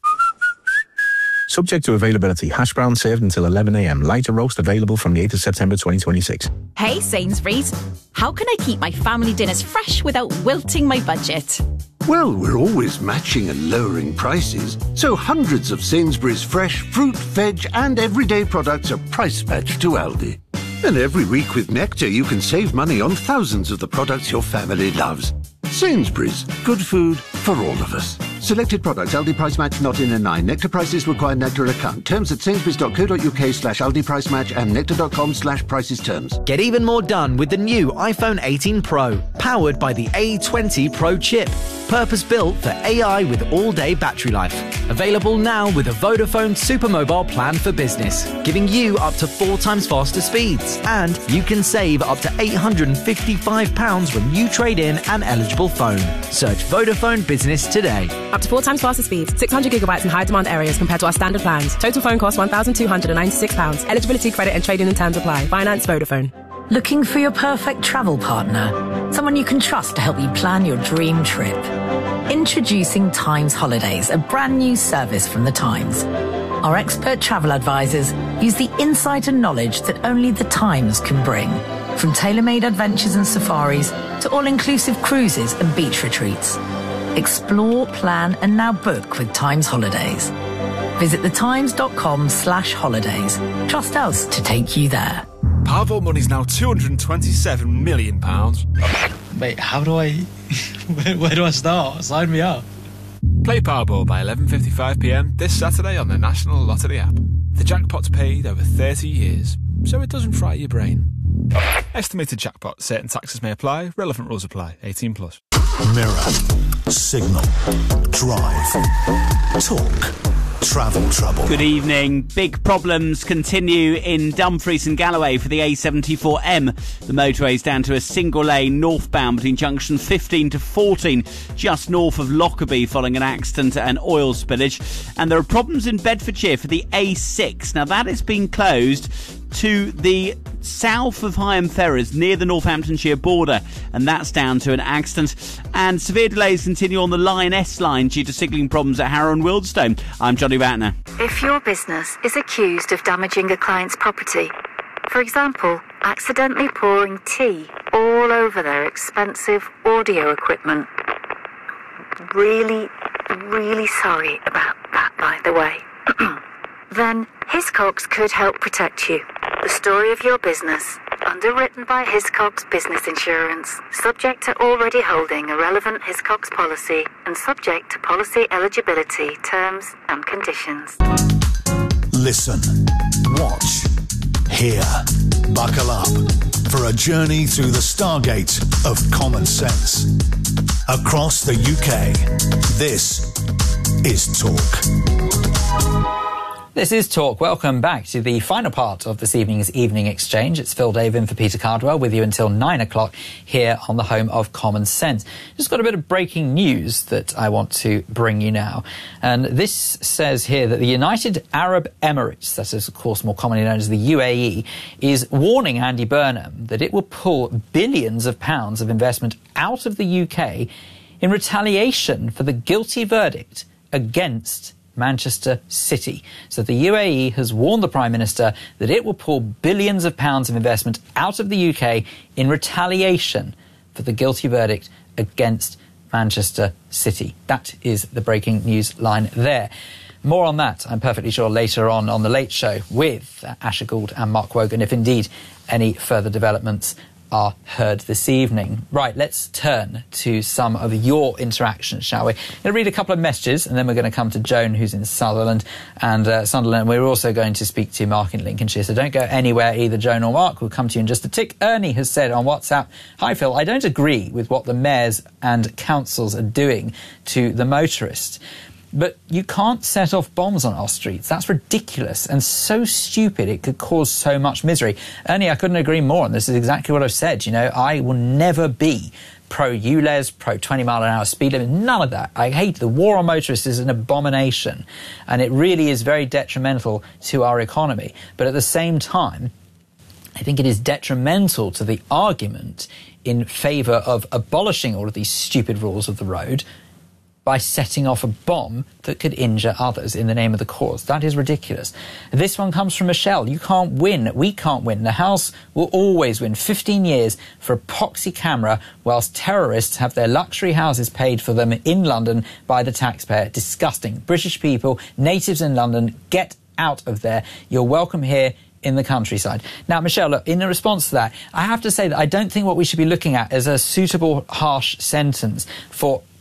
S20: Subject to availability. Hash brown served until 11 a.m. Lighter roast available from the 8th of September 2026.
S11: Hey Sainsbury's, how can I keep my family dinners fresh without wilting my budget?
S3: Well, we're always matching and lowering prices, so hundreds of Sainsbury's fresh fruit, veg and everyday products are price matched to Aldi. And every week with Nectar you can save money on thousands of the products your family loves. Sainsbury's, good food for all of us. Selected products, Aldi Price Match not in a 9. Nectar prices require Nectar account. Terms at sainsbury's.co.uk/Aldi Price Match and nectar.com/prices terms.
S5: Get even more done with the new iPhone 18 Pro, powered by the A20 Pro chip. Purpose-built for AI with all-day battery life. Available now with a Vodafone Supermobile plan for business, giving you up to 4 times faster speeds. And you can save up to £855 when you trade in an eligible phone. Search Vodafone Business today.
S6: Up to 4 times faster speeds, 600 gigabytes in high-demand areas compared to our standard plans. Total phone cost £1,296. Eligibility, credit and trading and terms apply. Finance Vodafone.
S8: Looking for your perfect travel partner? Someone you can trust to help you plan your dream trip. Introducing Times Holidays, a brand new service from the Times. Our expert travel advisors use the insight and knowledge that only the Times can bring. From tailor-made adventures and safaris to all-inclusive cruises and beach retreats. Explore, plan and now book with Times Holidays. Visit thetimes.com/holidays. Trust us to take you there.
S12: Powerball money's now £227 million.
S13: Wait, how do I... where do I start? Sign me up.
S12: Play Powerball by 11:55pm this Saturday on the National Lottery app. The jackpot's paid over 30 years, so it doesn't fry your brain. Estimated jackpot. Certain taxes may apply. Relevant rules apply. 18+.
S4: Mirror, signal, drive, talk, travel trouble.
S14: Good evening. Big problems continue in Dumfries and Galloway for the A74M. The motorway is down to a single lane northbound between junction 15 to 14, just north of Lockerbie following an accident and oil spillage. And there are problems in Bedfordshire for the A6. Now that has been closed to the south of Higham Ferrers near the Northamptonshire border, and that's down to an accident. And severe delays continue on the Line S line due to signalling problems at Harrow and Wealdstone. I'm Johnny Ratner.
S23: If your business is accused of damaging a client's property, for example, accidentally pouring tea all over their expensive audio equipment, really sorry about that, by the way, then Hiscox could help protect you. The story of your business, underwritten by Hiscox Business Insurance, subject to already holding a relevant Hiscox policy and subject to policy eligibility, terms and conditions.
S4: Listen, watch, hear, buckle up for a journey through the stargate of common sense. Across the UK, this is Talk.
S2: This is Talk. Welcome back to the final part of this evening's Evening Exchange. It's Phil Dave in for Peter Cardwell with you until 9 o'clock here on the home of Common Sense. Just got a bit of breaking news that I want to bring you now. And this says here that the United Arab Emirates, that is of course more commonly known as the UAE, is warning Andy Burnham that it will pull billions of pounds of investment out of the UK in retaliation for the guilty verdict against Manchester City. So the UAE has warned the Prime Minister that it will pull billions of pounds of investment out of the UK in retaliation for the guilty verdict against Manchester City. That is the breaking news line there. More on that, I'm perfectly sure, later on The Late Show with Asher Gould and Mark Wogan, if indeed any further developments are heard this evening. Right, let's turn to some of your interactions, shall we? I'm going to read a couple of messages and then we're going to come to Joan, who's in Sutherland, and Sunderland. We're also going to speak to Mark in Lincolnshire, so don't go anywhere, either Joan or Mark. We'll come to you in just a tick. Ernie has said on WhatsApp, "Hi Phil, I don't agree with what the mayors and councils are doing to the motorists. But you can't set off bombs on our streets. That's ridiculous and so stupid it could cause so much misery." Ernie, I couldn't agree more, and this is exactly what I've said. You know, I will never be pro-ULEZ, pro-20-mile-an-hour speed limit, none of that. I hate the war on motorists is an abomination, and it really is very detrimental to our economy. But at the same time, I think it is detrimental to the argument in favour of abolishing all of these stupid rules of the road by setting off a bomb that could injure others in the name of the cause. That is ridiculous. This one comes from Michelle. You can't win. We can't win. The House will always win. 15 years for a poxy camera whilst terrorists have their luxury houses paid for them in London by the taxpayer. Disgusting. British people, natives in London, get out of there. You're welcome here in the countryside. Now, Michelle, look, in response to that, I have to say that I don't think what we should be looking at is a suitable, harsh sentence for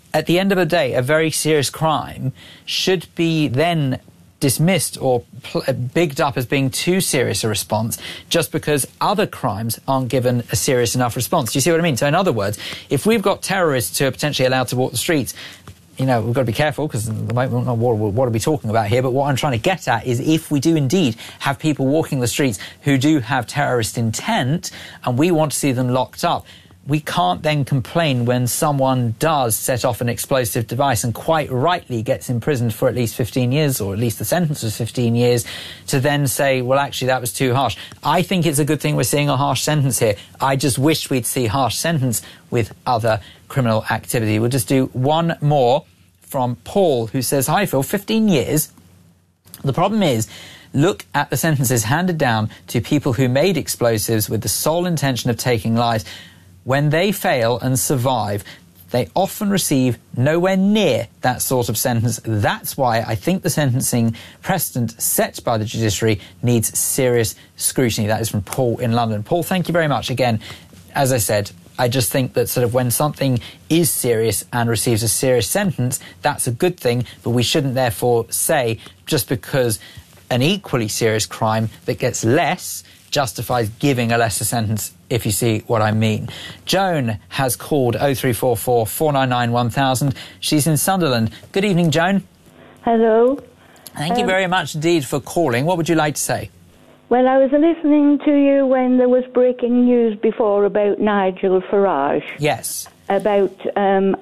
S2: at the end of the day, a very serious crime should be then dismissed or bigged up as being too serious a response just because other crimes aren't given a serious enough response. Do you see what I mean? So in other words, if we've got terrorists who are potentially allowed to walk the streets, you know, we've got to be careful because what are we talking about here? But what I'm trying to get at is if we do indeed have people walking the streets who do have terrorist intent and we want to see them locked up, we can't then complain when someone does set off an explosive device and quite rightly gets imprisoned for at least 15 years, or at least the sentence was 15 years, to then say, well, actually, that was too harsh. I think it's a good thing we're seeing a harsh sentence here. I just wish we'd see harsh sentence with other criminal activity. We'll just do one more from Paul, who says, hi, Phil, 15 years. The problem is, look at the sentences handed down to people who made explosives with the sole intention of taking lives. When they fail and survive, they often receive nowhere near that sort of sentence. That's why I think the sentencing precedent set by the judiciary needs serious scrutiny. That is from Paul in London. Paul, thank you very much. Again, as I said, I just think that sort of when something is serious and receives a serious sentence, that's a good thing, but we shouldn't therefore say just because an equally serious crime that gets less justifies giving a lesser sentence, if you see what I mean. Joan has called 0344 499 1000. She's in Sunderland. Good evening, Joan.
S15: Hello.
S2: Thank you very much indeed for calling. What would you like to say?
S15: Well, I was listening to you when there was breaking news before about Nigel Farage.
S2: Yes.
S15: About, I'm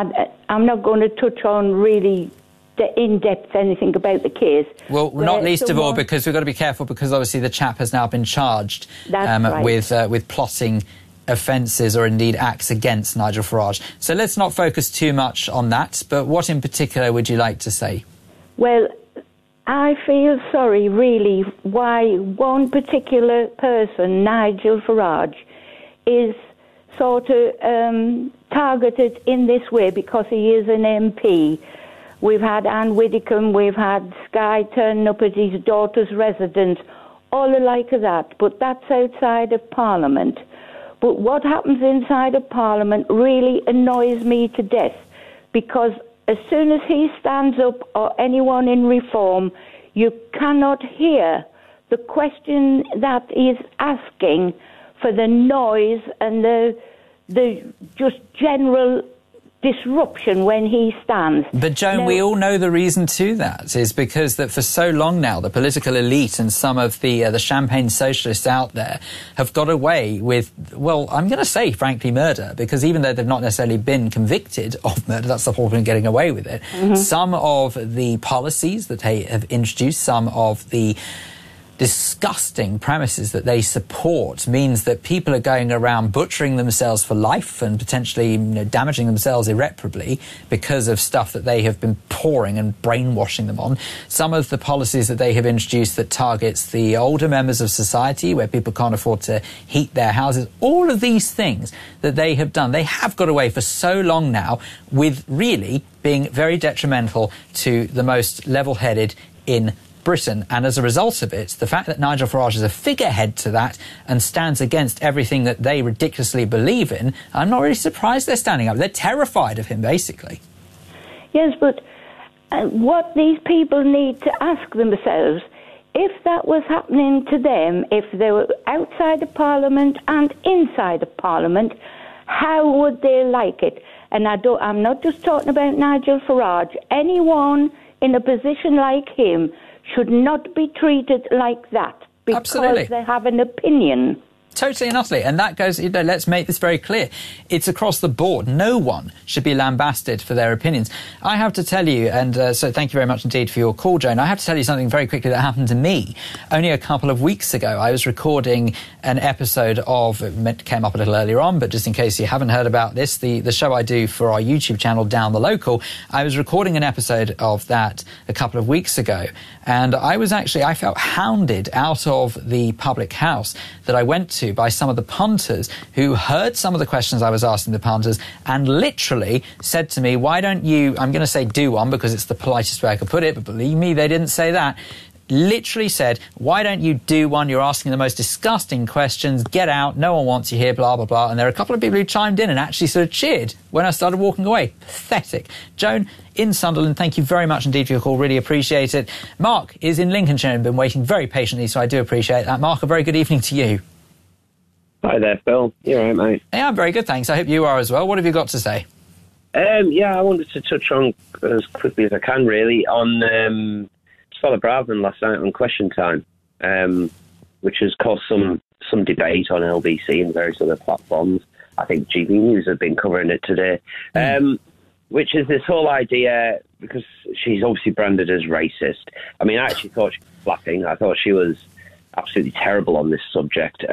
S15: not going to touch on really in-depth anything about the case.
S2: Well, not least of all because we've got to be careful because obviously the chap has now been charged with plotting offences or indeed acts against Nigel Farage. So let's not focus too much on that, but what in particular would you like to say?
S15: Well, I feel sorry, really, why one particular person, Nigel Farage, is sort of targeted in this way because he is an MP. We've had Anne Widdecombe, we've had Skye turning up at his daughter's residence, all alike of that, but that's outside of Parliament. But what happens inside of Parliament really annoys me to death, because as soon as he stands up, or anyone in Reform, you cannot hear the question that he's asking for the noise and the just general disruption when he stands.
S2: But Joan, now, we all know the reason to that is because that for so long now the political elite and some of the champagne socialists out there have got away with, well, I'm going to say frankly murder, because even though they've not necessarily been convicted of murder, that's the whole point, getting away with it. Some of the policies that they have introduced, some of the disgusting premises that they support means that people are going around butchering themselves for life and potentially damaging themselves irreparably because of stuff that they have been pouring and brainwashing them on. Some of the policies that they have introduced that targets the older members of society where people can't afford to heat their houses, all of these things that they have done, they have got away for so long now with really being very detrimental to the most level-headed in Britain, and as a result of it, the fact that Nigel Farage is a figurehead to that and stands against everything that they ridiculously believe in, I'm not really surprised they're standing up. They're terrified of him, basically.
S15: Yes, but what these people need to ask themselves, if that was happening to them, if they were outside of Parliament and inside of Parliament, how would they like it? And I'm not just talking about Nigel Farage. Anyone in a position like him should not be treated like that because they have an opinion.
S2: Totally and utterly. And that goes, let's make this very clear. It's across the board. No one should be lambasted for their opinions. I have to tell you, and so thank you very much indeed for your call, Joan. I have to tell you something very quickly that happened to me only a couple of weeks ago. I was recording an episode of, it came up a little earlier on, but just in case you haven't heard about this, the show I do for our YouTube channel, Down the Local, I was recording an episode of that a couple of weeks ago. And I felt hounded out of the public house that I went to by some of the punters who heard some of the questions I was asking the punters and literally said to me, why don't you, I'm going to say do one because it's the politest way I could put it, but believe me, they didn't say that. literally said, why don't you do one? You're asking the most disgusting questions. Get out. No one wants you here, blah, blah, blah. And there are a couple of people who chimed in and actually sort of cheered when I started walking away. Pathetic. Joan in Sunderland, thank you very much indeed for your call. Really appreciate it. Mark is in Lincolnshire and been waiting very patiently, so I do appreciate that. Mark, a very good evening to you.
S7: Hi there, Phil. You all right, mate?
S2: Yeah, I'm very good, thanks. I hope you are as well. What have you got to say?
S7: I wanted to touch on, as quickly as I can, really, on Stella Braverman last night on Question Time, which has caused some debate on LBC and various other platforms. I think GB News have been covering it today, which is this whole idea, because she's obviously branded as racist. I mean, I actually thought she was laughing. I thought she was absolutely terrible on this subject,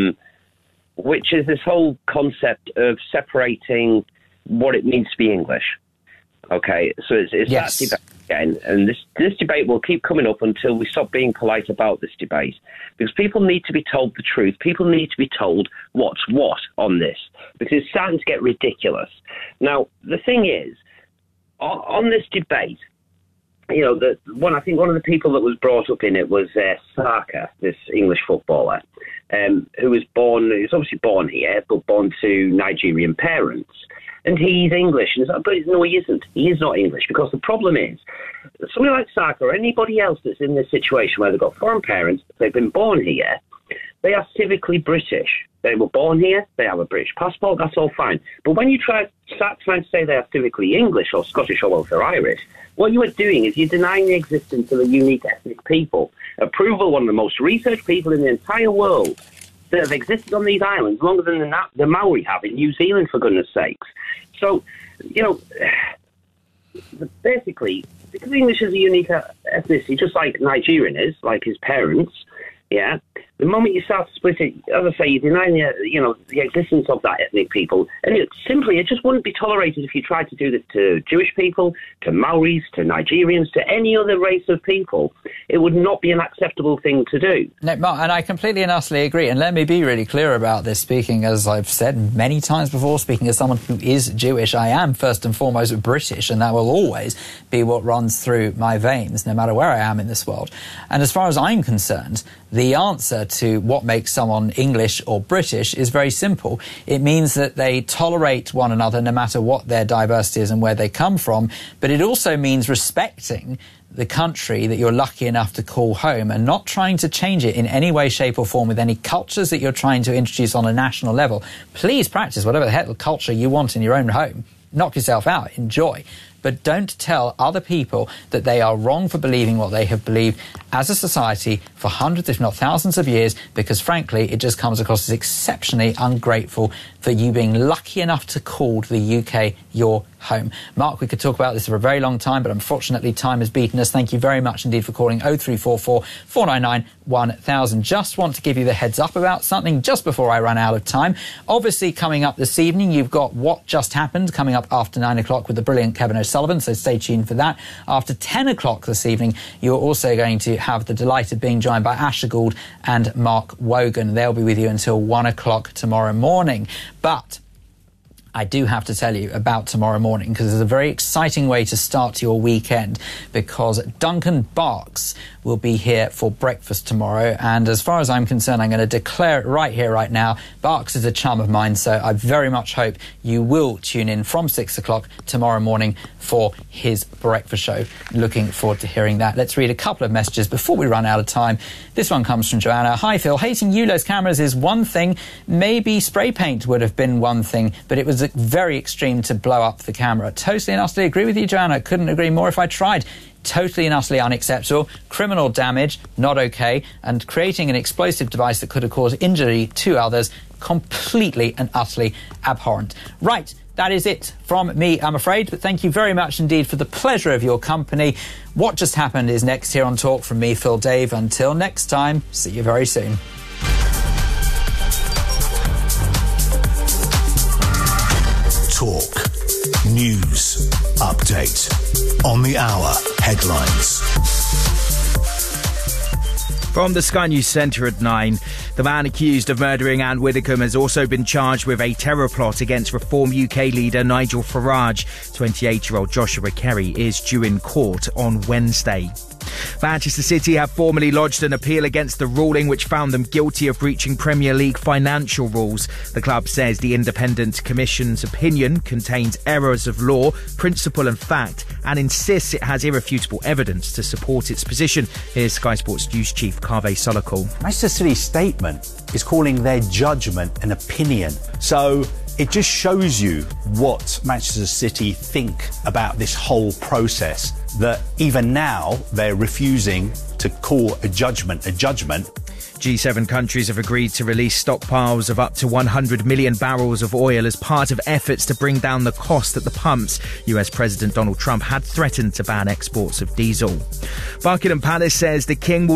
S7: which is this whole concept of separating what it means to be English. Okay, so it's yes. That debate again, and this debate will keep coming up until we stop being polite about this debate, because people need to be told the truth. People need to be told what's what on this, because it's starting to get ridiculous. Now, the thing is, on this debate, you know, I think one of the people that was brought up in it was Saka, this English footballer, who was obviously born here, but born to Nigerian parents. And he's English. And but no, he isn't. He is not English, because the problem is, somebody like Saka or anybody else that's in this situation where they've got foreign parents, they've been born here, they are civically British. They were born here, they have a British passport, that's all fine. But when you start trying to say they are civically English or Scottish or Welsh or Irish, what you are doing is you're denying the existence of a unique ethnic people. Approval, one of the most researched people in the entire world, that have existed on these islands longer than the Maori have in New Zealand, for goodness sakes. So, you know, basically, because English is a unique ethnicity, just like Nigerian is, like his parents, yeah, the moment you start to split it, as I say, you're denying the existence of that ethnic people. And it just wouldn't be tolerated if you tried to do this to Jewish people, to Maoris, to Nigerians, to any other race of people. It would not be an acceptable thing to do.
S2: No, Mark, and I completely and utterly agree. And let me be really clear about this, speaking, as I've said many times before, speaking as someone who is Jewish, I am first and foremost British, and that will always be what runs through my veins, no matter where I am in this world. And as far as I'm concerned, the answer to what makes someone English or British is very simple. It means that they tolerate one another no matter what their diversity is and where they come from, but it also means respecting the country that you're lucky enough to call home and not trying to change it in any way, shape or form with any cultures that you're trying to introduce on a national level. Please practice whatever the hell culture you want in your own home. Knock yourself out. Enjoy. But don't tell other people that they are wrong for believing what they have believed as a society for hundreds, if not thousands of years, because frankly, it just comes across as exceptionally ungrateful for you being lucky enough to call the UK your home. Mark, we could talk about this for a very long time, but unfortunately time has beaten us. Thank you very much indeed for calling 0344 499 1000. Just want to give you the heads up about something just before I run out of time. Obviously, coming up this evening, you've got What Just Happened coming up after 9 o'clock with the brilliant Kevin O'Sullivan, so stay tuned for that. After 10 o'clock this evening, you're also going to have the delight of being joined by Asher Gould and Mark Wogan. They'll be with you until 1 o'clock tomorrow morning. But I do have to tell you about tomorrow morning, because it's a very exciting way to start your weekend, because Duncan Barks will be here for breakfast tomorrow. And as far as I'm concerned, I'm going to declare it right here, right now. Barks is a chum of mine, so I very much hope you will tune in from 6 o'clock tomorrow morning for his breakfast show. Looking forward to hearing that. Let's read a couple of messages before we run out of time. This one comes from Joanna. Hi, Phil. Hating ULEZ cameras is one thing. Maybe spray paint would have been one thing, but it was very extreme to blow up the camera. Totally and utterly agree with you, Joanna. Couldn't agree more if I tried. Totally and utterly unacceptable. Criminal damage, not okay. And creating an explosive device that could have caused injury to others, completely and utterly abhorrent. Right, that is it from me, I'm afraid. But thank you very much indeed for the pleasure of your company. What Just Happened is next here on Talk from me, Phil Dave. Until next time, see you very soon.
S4: Talk. News. Update. On the hour. Headlines.
S16: From the Sky News Centre at 9, the man accused of murdering Anne Widdecombe has also been charged with a terror plot against Reform UK leader Nigel Farage. 28-year-old Joshua Kerry is due in court on Wednesday. Manchester City have formally lodged an appeal against the ruling which found them guilty of breaching Premier League financial rules. The club says the Independent Commission's opinion contains errors of law, principle and fact, and insists it has irrefutable evidence to support its position. Here's Sky Sports News Chief Kaveh Solokul.
S10: Manchester City's statement is calling their judgment an opinion. So it just shows you what Manchester City think about this whole process, that even now they're refusing to call a judgment.
S16: G7 countries have agreed to release stockpiles of up to 100 million barrels of oil as part of efforts to bring down the cost at the pumps. US President Donald Trump had threatened to ban exports of diesel. Buckingham Palace says the King will